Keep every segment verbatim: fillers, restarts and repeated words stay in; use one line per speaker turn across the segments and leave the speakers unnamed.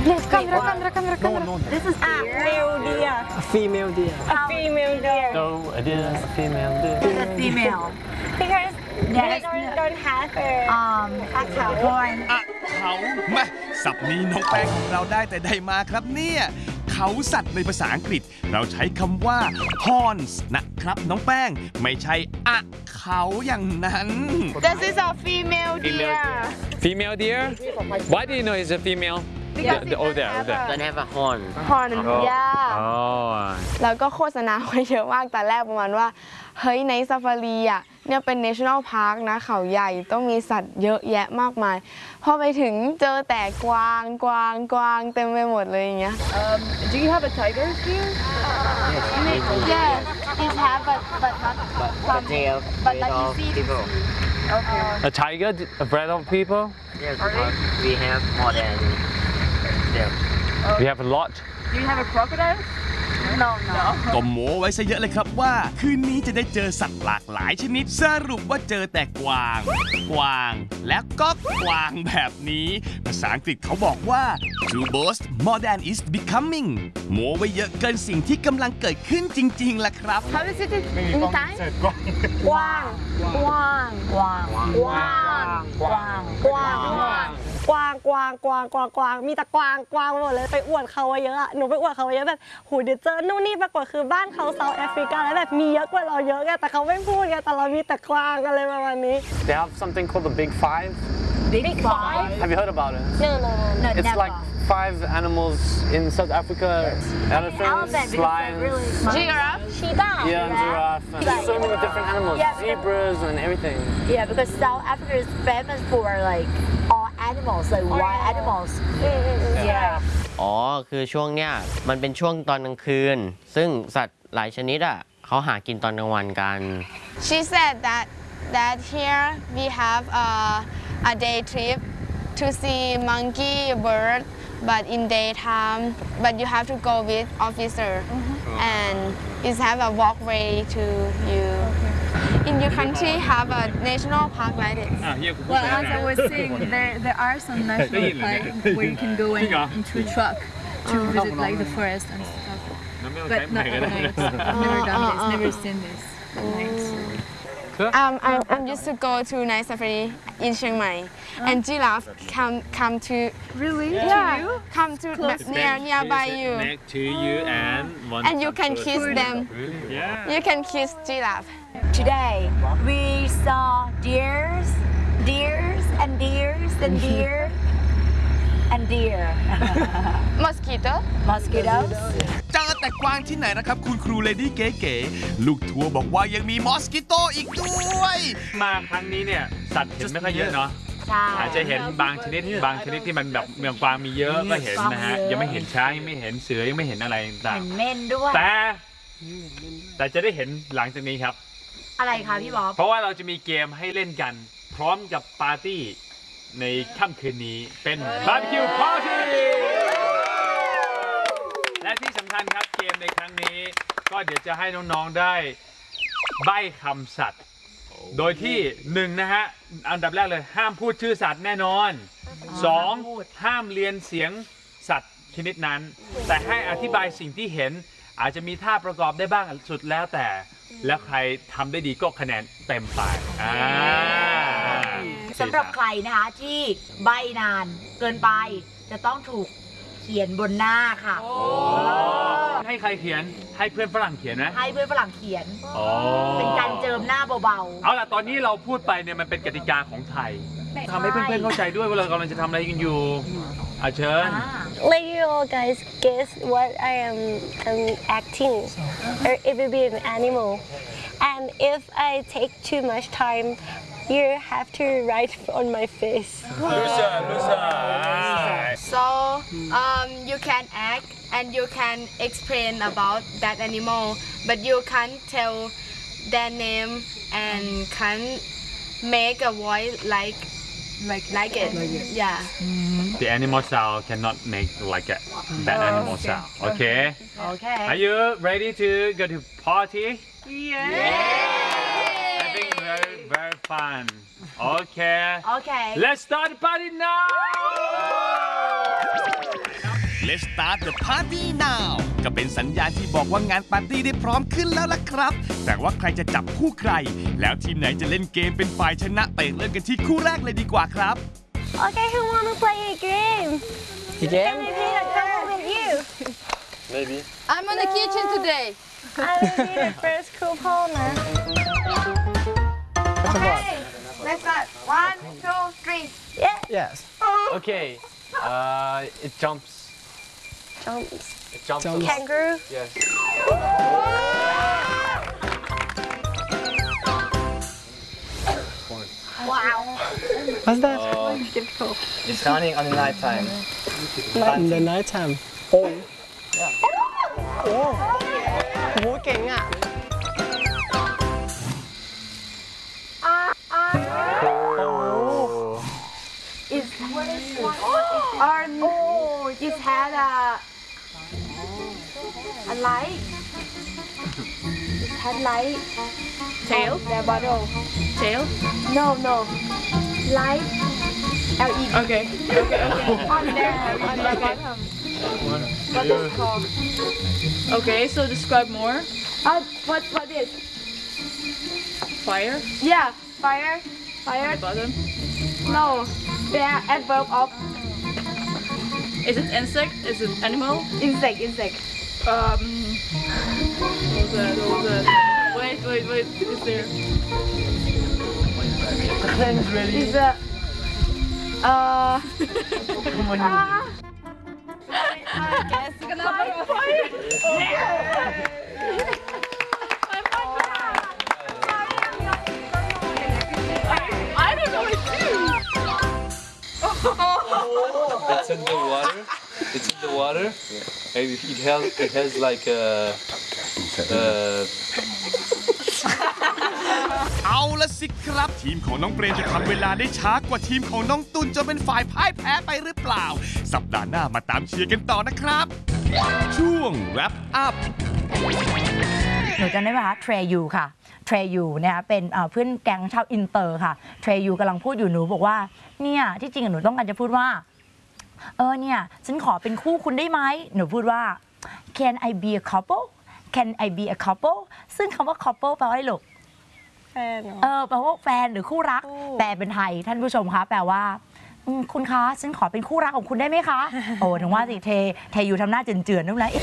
Yes, camera, camera, camera, camera.
No, no.
This is a male deer.
A female deer.
A female deer.
No, it is a female.
It's a female.
Because
They don't, don't have a um a cow horn.
อะเขามาศัพท์นี้น้องแป้งของเราได้แต่ใดมาครับเนี่ยเขาสัตว์ในภาษาอังกฤษเราใช้คำว่า horns นะครับน้องแป้งไม่ใช่อะเขาอย่างนั้น
this is a female deer.
Female deer? Why do you know it's a female?
Because
The-
it
oh, there,
have
there.
a
Don't have a horn.
horn.
Oh.
Yeah.
Oh.
แล้วก็โฆษณาไว้เยอะมากแต่แรกประมาณว่าเฮ้ยในซาฟารีอ่ะเนี่ยเป็น national park นะเขาใหญ่ต้องมีสัตว์เยอะแยะมากมายพอไปถึงเจอแต่กวางกวางกวางเต็มไปหมดเลยอย่างเงี้ย
Um, do you have a tiger here?
Yes it have but but not
But,
some
but they are
but
afraid
like you
of
see
people.
Okay.
A tiger afraid of people?
Yes, because we have more than them.
We have a lot.
Do you have a crocodile?
no no
ก็โม้ไว้ซะเยอะเลยครับว่าคืนนี้จะได้เจอสัตว์หลากหลายชนิดสรุปว่าเจอแต่กวาง กวาง และก็กวางแบบนี้ ภาษาอังกฤษเขาบอกว่า to boast more than is becoming โม้ไว้เยอะเกินสิ่งที่กำลังเกิดขึ้นจริงๆล่ะครับ
how is it in time กวางกวางกวางกวางกวางกวางกวาง
กวางกวางกวางกวางกวางมีแต่กวางกวางไปหมดเลยไปอวดเขาเยอะอะหนูไปอวดเขาเยอะแบบหูเดี๋ยวเจอนู่นนี่ปรากฏคือบ้านเขาเซาท์แอฟริกาแล้วแบบมีเยอะกว่าเราเยอะไงแต่เขาไม่พูดไงแต่เรามีแต่กวางอะไรประมาณนี้
They have something called the Big Five.
Big Five
Have you heard about it?
no no no
It's
never
like five animals in South Africa. Elephants,
elephant because they're
lions,
really smart.
giraffe
cheetah
yeah, and giraffe, and so many different animals,
Yeah, because-
zebras and everything.
yeah because South Africa is famous for like all animals like wild animals yeah
อ๋อ คือช่วงเนี้ยมันเป็นช่วงตอนกลางคืน ซึ่งสัตว์หลายชนิดอ่ะเขาหากินตอนกลางวันกัน
she said that that here we have a a day trip to see monkey bird but in daytime but you have to go with officer and it have a walkway to you in your country have a national park like this
Well, as I was saying, there there are some national parks where you can go in, into a truck to visit like the forest and stuff. But not at night. I've never done this. Never seen this at night.
um, I'm, I'm used to go to night safari in Chiang Mai and giraffe come come to
Really?
yeah
To you?
come to near nearby you
Next to you and one.
and you can kiss them
Yeah.
you can kiss giraffe
Today we saw deers, deers and deers and deer and deer.
mosquito
Mosquitoes.
เจอแต่กวางที่ไหนนะครับคุณครูเลดี้เก๋ๆลูกทัวร์บอกว่ายังมีมอสกิโตอีกด้วย
มาครั้งนี้เนี่ยสัตว์เห็นไม่ค่อยเยอะเนาะ
ใช่
อาจจะเห็นบางชนิดบางชนิดที่มันแบบเมืองกวางมีเยอะก็เห็นนะฮะยังไม่เห็นช้างยังไม่เห็นเสือยังไม่เห็นอะไรต่าง
เห็นเม่นด้วย
แต่ แต่จะได้เห็นหลังจากนี้ครับ
อะไรคะพี่บ๊อบ
เพราะว่าเราจะมีเกมให้เล่นกัน พร้อมกับปาร์ตี้ในค่ำคืนนี้เป็นบาร์บีคิวปาร์ตี้และที่สำคัญครับเกมในครั้งนี้ ก็เดี๋ยวจะให้น้องๆได้ใบ้คำสัตว์ โดยที่หนึ่งนะฮะอันดับแรกเลยห้ามพูดชื่อสัตว์แน่นอนสองห้ามเรียนเสียงสัตว์ชนิดนั้น แต่ให้อธิบายสิ่งที่เห็นอาจจะมีท่าประกอบได้บ้างสุดแล้วแต่ แล้วใครทำได้ดีก็คะแนนเต็มไปอ่า
สำหรับใครนะคะที่ใบนานเกินไปจะต้องถูกเขียนบนหน้าค่ะ
ให้ใครเขียนให้เพื่อนฝรั่งเขียนไหม
ให้เพื่อนฝรั่งเขียน
อ๋อ
เป็นการเจิมหน้าเบา
เอาล่ะตอนนี้เราพูดไปเนี่ยมันเป็นกติกาของไทยทำให้เพื่อนๆเข้าใจด้วยว่าเรากำลังจะทำอะไรกันอยู่อาเชิญ
Let you all guys guess what I am um, acting, or it will be an animal. And if I take too much time, you have to write on my face.
Lusa Lusa
so um, you can act and you can explain about that animal but you can't tell their name and can't make a voice like
Like
like it, yeah
The animal sound cannot make like a bad animal sound okay
ๆ โอเค
Are you ready to go to party
Yeah.
I think very very fun okay
โอเค
Let's start the party now
Let's start the party now ก็เป็นสัญญาณที่บอกว่างานปาร์ตี้ได้พร้อมขึ้นแล้วล่ะครับ แต่ว่าใครจะจับคู่ใคร แล้วทีมไหนจะเล่นเกมเป็นฝ่ายชนะไปเริ่มกันที่คู่แรกเลยดีกว่าครับ
Okay, who wanna play a game?
A game?
Maybe a couple with you.
Maybe.
I'm in the kitchen today.
I will be the first couple now.
Okay, let's start. One, two, three.
Yeah.
Yes. Okay. Uh, it jumps.
Jumps.
It jumps.
Jumps.
Kangaroo.
Yes.
Wow.
What's that?
Uh, it's running on the night time.
In the night time. Oh. Yeah. Oh. โหเก่งอ่ะ
Oh.
It's what is or oh, it had a a light. It had light.
Tail?
The bottle.
Tail?
No, no. Light. L E D.
Okay.
On there, on the bottom. What is it called?
Okay, so describe more.
Uh, what what is?
Fire?
Yeah, fire. Fire.
Bottom?
No, they are adverb of
Is it insect? Is it animal?
insect. Insect.
Um. What was that? What was that? Wait, wait, wait. Is there?
Is a uh. ah. I guess
I don't know it too.
It's in the water. It's in the water. And it has it has like a. Uh,
เอาละสิครับ ทีมของน้องเปรมจะทำเวลาได้ช้ากว่าทีมของน้องตุลจนเป็นฝ่ายพ่ายแพ้ไปหรือเปล่า สัปดาห์หน้ามาตามเชียร์กันต่อนะครับ ช่วง wrap up
หนูจำได้ไหมคะเทรยูค่ะเทรยูนะคะเป็นเอ่อเพื่อนแก๊งชาวอินเตอร์ค่ะเทรยูกำลังพูดอยู่หนูบอกว่าเนี่ยที่จริงหนูต้องการจะพูดว่าเออเนี่ยฉันขอเป็นคู่คุณได้ไหมหนูพูดว่า can I be a couple can I be a couple ซึ่งคำว่า couple แปลว่าอะไรลูก
แฟนเหรอ
เออแปลว่าแฟนหรือคู่รัก
คู่
แปลเป็นไทยท่านผู้ชมคะแปลว่าอืมคุณคะฉันขอเป็นคู่รักของคุณได้ไหมคะ โอ้ถึงว่าสิเทเทอยู่ทำหน้าเจือนๆนั่นแหละ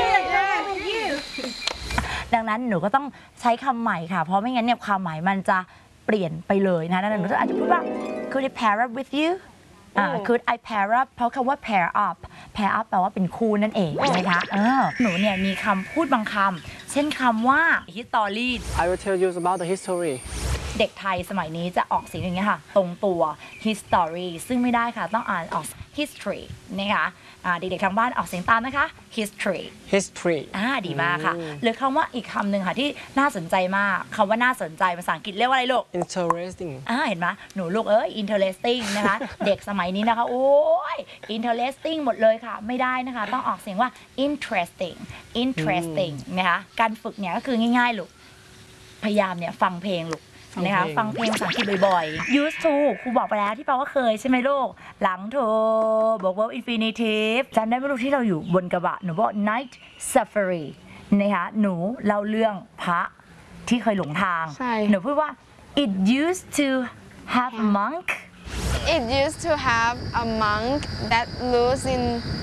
ดังนั้นหนูก็ต้องใช้คำใหม่ค่ะ เพราะไม่งั้นเนี่ยความหมายมันจะเปลี่ยนไปเลยนะดังนั้นหนูจะอาจจะพูดว่า could I pair up with you อ่า could I pair up เพราะคำว่า pair up pair up แปลว่าเป็นคู่นั่นเองนะคะเออหนูเนี่ยมีคำพูดบางคำเช่นคำว่า history
I will tell you about the history
เด็กไทยสมัยนี้จะออกเสียงอย่างเงี้ยค่ะ ตรงตัว history ซึ่งไม่ได้ค่ะ ต้องอ่านออก history นะคะอ่าเด็กๆทางบ้านออกเสียงตามนะคะ history
history
อ่าดีมากค่ะ หรือคำว่าอีกคำหนึ่งค่ะที่น่าสนใจมากคำว่าน่าสนใจภาษาอังกฤษเรียกว่าอะไรลูก
interesting
อ่าเห็นไหมหนูลูกเอ้ย interesting นะคะ เด็กสมัยนี้นะคะ โอ้ย interesting หมดเลยค่ะ ไม่ได้นะคะ ต้องออกเสียงว่า interesting interesting นะคะการฝึกเนี่ยก็คือง่ายๆลูกพยายามเนี่ยฟังเพลงลูกนะคะฟังเพลงภาษาอังกฤษบ่อยๆ used to ครูบอกไปแล้วที่แปลว่าเคยใช่ไหมลูกหลังโทบอกว่า infinitive จำได้ไหมลูกที่เราอยู่บนกระบะหนูบอก night safari นะคะหนูเล่าเรื่องพระที่เคยหลงทาง
ใช่
หนูพูดว่า it used to have a monk
It used to have a monk that lives in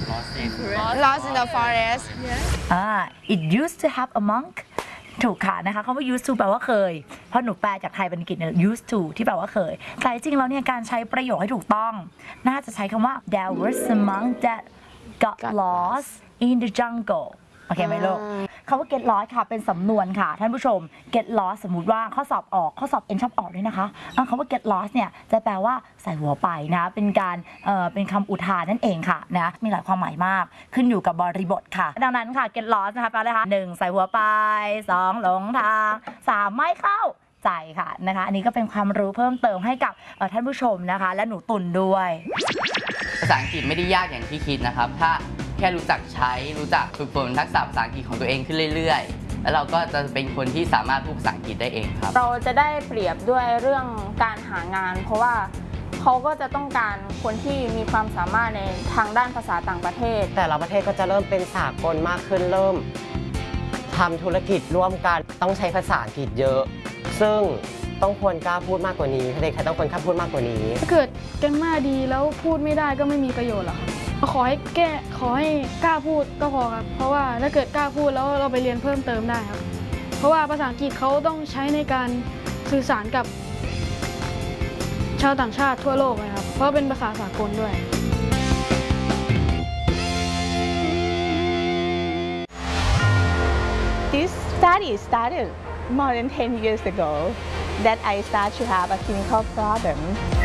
lost in the forest.
อ่า it used to have a monk ถูกค่ะนะคะคำว่า used to แปลว่าเคยเพราะหนูแปลจากไทยเป็นอังกฤษเนี่ย used to ที่แปลว่าเคยแต่จริงๆแล้วเนี่ยการใช้ประโยคให้ถูกต้องน่าจะใช้คำว่า there was a monk that got lost in the jungle โอเคไหมลูกคำว่า get lost ค่ะเป็นสำนวนค่ะท่านผู้ชม get lost สมมุติว่าข้อสอบออกข้อสอบเอ็นชอบออกด้วยนะคะคำว่า get lost เนี่ยจะแปลว่าใส่หัวไปนะเป็นการเอ่อเป็นคำอุทานนั่นเองค่ะนะมีหลายความหมายมากขึ้นอยู่กับบริบทค่ะดังนั้นค่ะ get lost นะคะแปลว่าอะไรคะหนึ่งใส่หัวไปสองหลงทางสามไม่เข้าใจค่ะนะคะอันนี้ก็เป็นความรู้เพิ่มเติมให้กับท่านผู้ชมนะคะและหนูตุลด้วย
ภาษาอังกฤษไม่ได้ยากอย่างที่คิดนะครับถ้าแค่รู้จักใช้รู้จักฝึกฝนทักษะภาษาอังกฤษของตัวเองขึ้นเรื่อยๆแล้วเราก็จะเป็นคนที่สามารถพูดภาษาอังกฤษได้เองครับ
เราจะได้เปรียบด้วยเรื่องการหางานเพราะว่าเขาก็จะต้องการคนที่มีความสามารถในทางด้านภาษาต่างประเทศ
แต่ละประเทศก็จะเริ่มเป็นสากลมากขึ้นเริ่มทำธุรกิจร่วมกันต้องใช้ภาษาอังกฤษเยอะซึ่งต้องควรกล้าพูดมากกว่านี้เด็กไทยต้องควรกล้าพูดมากกว่านี้
ถ้าเกิดแกรมมาดีแล้วพูดไม่ได้ก็ไม่มีประโยชน์หรอกครับขอให้แก้ขอให้กล้าพูดก็พอครับเพราะว่าถ้าเกิดกล้าพูดแล้วเราไปเรียนเพิ่มเติมได้ครับเพราะว่าภาษาอังกฤษเขาต้องใช้ในการสื่อสารกับชาวต่างชาติทั่วโลกนะครับเพราะเป็นภาษาสากลด้วย
This study started more than ten years ago that I started to have a clinical problem.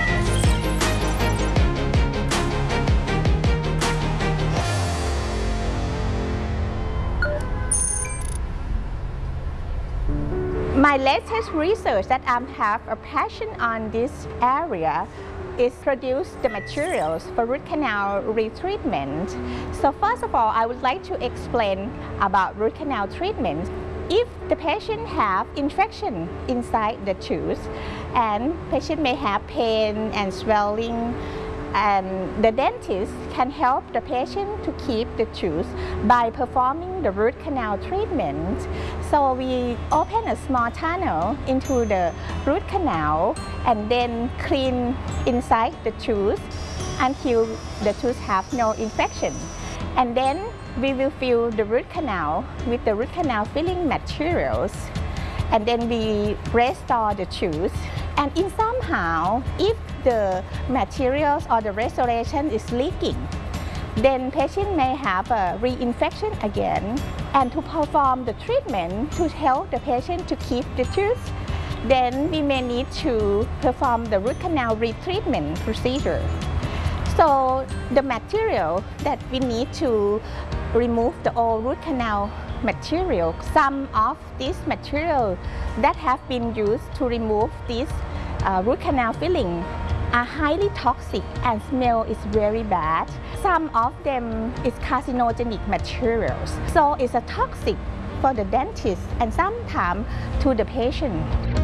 My latest research that I have a passion on this area is produce the materials for root canal retreatment. So first of all, I would like to explain about root canal treatment. If the patient have infection inside the tooth and patient may have pain and swelling, and the dentist can help the patient to keep the tooth by performing the root canal treatment. So we open a small tunnel into the root canal and then clean inside the tooth until the tooth have no infection. And then we will fill the root canal with the root canal filling materials. And then we restore the tooth. And in somehow, if the materials or the restoration is leaking, then patient may have a reinfection again. And to perform the treatment to help the patient to keep the tooth, then we may need to perform the root canal retreatment procedure. So the material that we need to remove the old root canal material, some of these material that have been used to remove this uh, root canal filling are highly toxic and smell is very bad. Some of them is carcinogenic materials. So it's a toxic for the dentist and sometimes to the patient.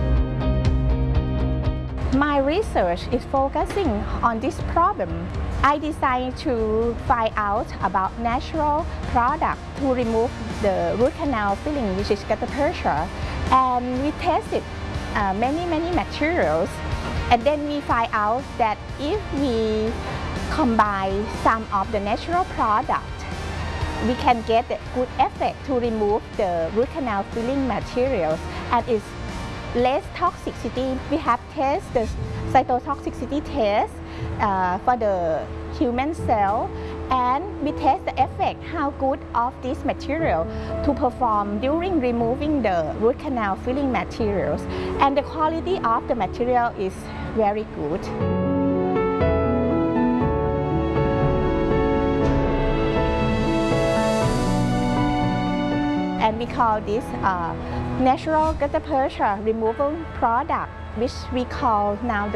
My research is focusing on this problem. I decided to find out about natural product to remove the root canal filling, which is gutta percha, and we tested uh, many, many materials. And then we find out that if we combine some of the natural product, we can get a good effect to remove the root canal filling materials, and it's less toxicity. We have tested the cytotoxicity test uh, for the human cell, and we test the effect, how good of this material to perform during removing the root canal filling materials. And the quality of the material is very good. And we call this uh, natural gutta percha removal product, which we call now the